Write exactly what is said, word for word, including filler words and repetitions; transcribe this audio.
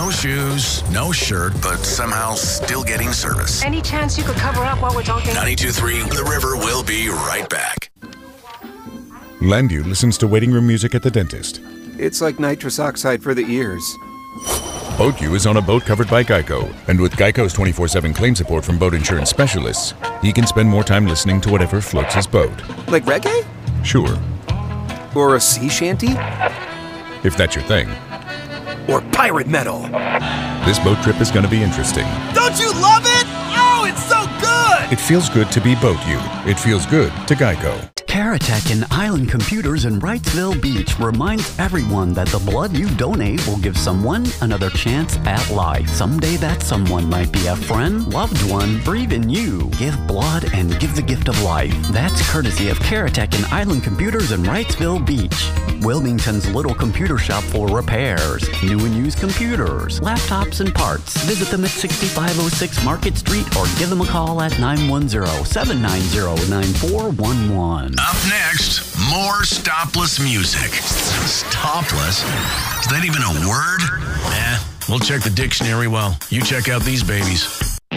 No shoes, no shirt, but somehow still getting service. Any chance you could cover up while we're talking? ninety-two point three The River will be right back. Landview listens to waiting room music at the dentist. It's like nitrous oxide for the ears. BoatU is on a boat covered by Geico, and with Geico's twenty-four seven claim support from boat insurance specialists, he can spend more time listening to whatever floats his boat. Like reggae? Sure. Or a sea shanty? If that's your thing. Or pirate metal? This boat trip is going to be interesting. Don't you love it? Oh, it's so good! It feels good to be BoatU. It feels good to Geico. Caratech and Island Computers in Wrightsville Beach reminds everyone that the blood you donate will give someone another chance at life. Someday that someone might be a friend, loved one, or even you. Give blood and give the gift of life. That's courtesy of Caratech and Island Computers in Wrightsville Beach, Wilmington's little computer shop for repairs, new and used computers, laptops, and parts. Visit them at sixty-five oh six Market Street or give them a call at nine one zero, seven nine zero, nine four one one. Up next, more stopless music. Stopless? Is that even a word? Eh, we'll check the dictionary while you check out these babies.